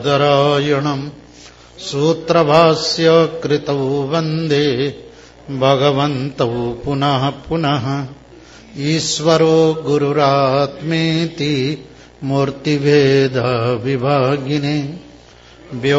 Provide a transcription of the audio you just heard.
दरायणम् सूत्रभास्य कृतौ वन्दे भगवन्तौ पुनः पुनः। ईश्वरो गुरुरात्मेति मूर्तिभेद विभागिने व्योमवद्व्याप्तदेहाय